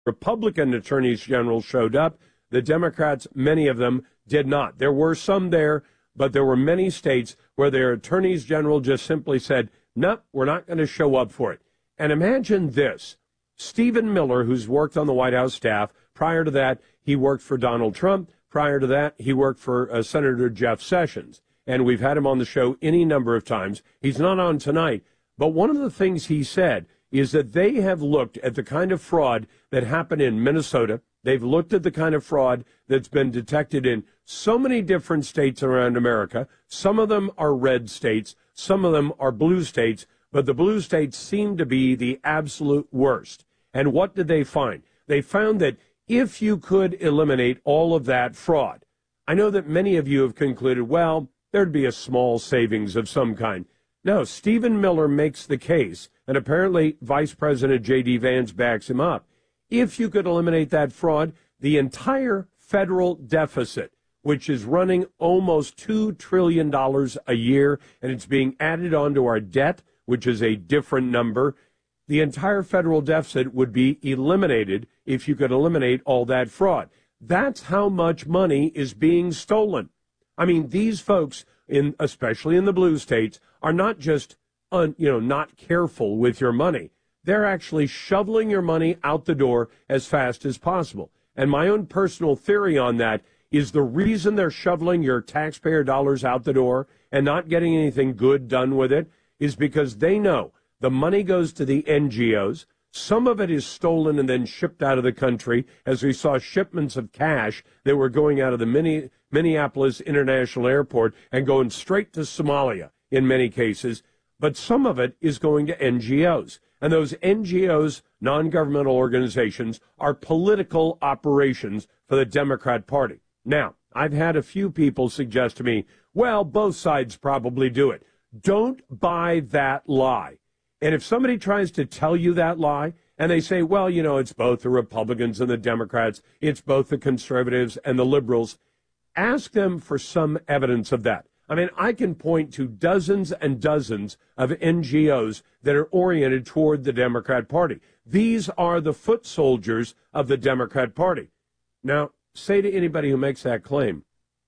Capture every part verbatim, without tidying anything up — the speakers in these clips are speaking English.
Republican attorneys general showed up. The Democrats, many of them, did not. There were some there, but there were many states where their attorneys general just simply said, nope, we're not going to show up for it. And imagine this. Stephen Miller, who's worked on the White House staff, prior to that, he worked for Donald Trump. Prior to that, he worked for uh, Senator Jeff Sessions. And we've had him on the show any number of times. He's not on tonight. But one of the things he said is that they have looked at the kind of fraud that happened in Minnesota. They've looked at the kind of fraud that's been detected in so many different states around America. Some of them are red states. Some of them are blue states. But the blue states seem to be the absolute worst. And what did they find? They found that if you could eliminate all of that fraud, I know that many of you have concluded, well, there'd be a small savings of some kind. No, Stephen Miller makes the case, and apparently Vice President J D. Vance backs him up. If you could eliminate that fraud, the entire federal deficit, which is running almost two trillion dollars a year, and it's being added onto our debt, which is a different number, the entire federal deficit would be eliminated if you could eliminate all that fraud. That's how much money is being stolen. I mean, these folks, in especially in the blue states, are not just, un, you know, not careful with your money. They're actually shoveling your money out the door as fast as possible. And my own personal theory on that is the reason they're shoveling your taxpayer dollars out the door and not getting anything good done with it is because they know the money goes to the N G Os. Some of it is stolen and then shipped out of the country, as we saw shipments of cash that were going out of the Minneapolis International Airport and going straight to Somalia in many cases. But some of it is going to N G Os. And those N G Os, non-governmental organizations, are political operations for the Democrat Party. Now, I've had a few people suggest to me, well, both sides probably do it. Don't buy that lie. And if somebody tries to tell you that lie, and they say, well, you know, it's both the Republicans and the Democrats, it's both the conservatives and the liberals, ask them for some evidence of that. I mean, I can point to dozens and dozens of N G Os that are oriented toward the Democrat Party. These are the foot soldiers of the Democrat Party. Now, say to anybody who makes that claim,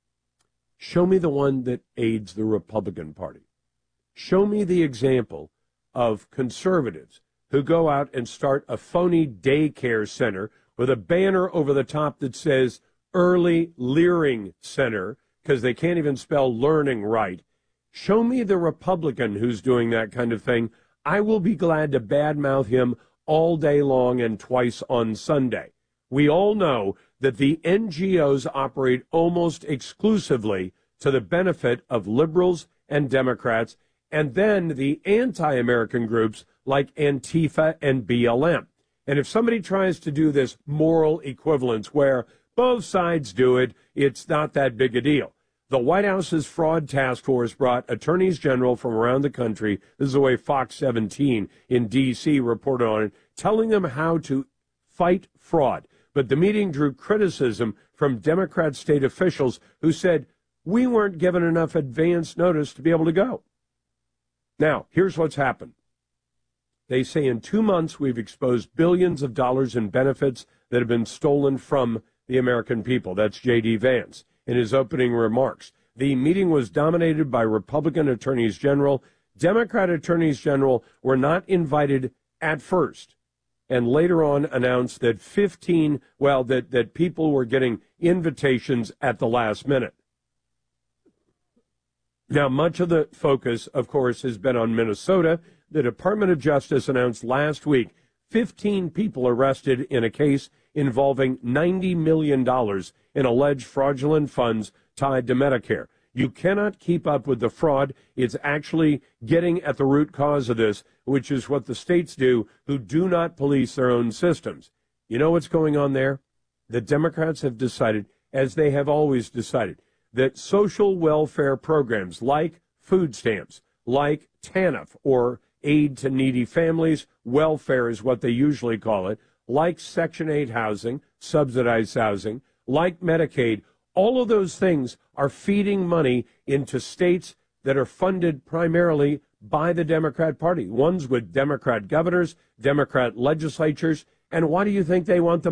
show me the one that aids the Republican Party. Show me the example of conservatives who go out and start a phony daycare center with a banner over the top that says Early Learning Center, because they can't even spell learning right. Show me the Republican who's doing that kind of thing. I will be glad to badmouth him all day long and twice on Sunday. We all know that the N G Os operate almost exclusively to the benefit of liberals and Democrats, and then the anti-American groups like Antifa and B L M. And if somebody tries to do this moral equivalence where both sides do it, it's not that big a deal. The White House's fraud task force brought attorneys general from around the country. This is the way Fox seventeen in D C reported on it, telling them how to fight fraud. But the meeting drew criticism from Democrat state officials who said, we weren't given enough advance notice to be able to go. Now, here's what's happened. They say in two months we've exposed billions of dollars in benefits that have been stolen from the American people. That's J D. Vance in his opening remarks. The meeting was dominated by Republican attorneys general. Democrat attorneys general were not invited at first, and later on announced that fifteen, well, that, that people were getting invitations at the last minute. Now, much of the focus, of course, has been on Minnesota. The Department of Justice announced last week fifteen people arrested in a case involving ninety million dollars in alleged fraudulent funds tied to Medicare. You cannot keep up with the fraud. It's actually getting at the root cause of this, which is what the states do who do not police their own systems. You know what's going on there? The Democrats have decided, as they have always decided, that social welfare programs like food stamps, like TANF, or aid to needy families, welfare is what they usually call it, like Section eight housing, subsidized housing, like Medicaid, all of those things are feeding money into states that are funded primarily by the Democrat Party, ones with Democrat governors, Democrat legislatures, And why do you think they want the